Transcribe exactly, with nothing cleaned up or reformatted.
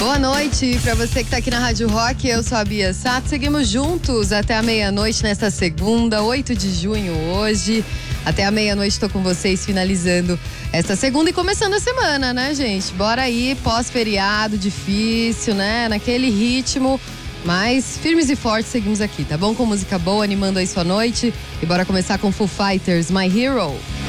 Boa noite para você que tá aqui na Rádio Rock, eu sou a Bia Sato. Seguimos juntos até a meia-noite nesta segunda, oito de junho hoje. Até a meia-noite tô com vocês finalizando esta segunda e começando a semana, né, gente? Bora aí, pós-feriado, difícil, né? Naquele ritmo, mas firmes e fortes seguimos aqui, tá bom? Com música boa, animando aí sua noite. E bora começar com Foo Fighters, My Hero.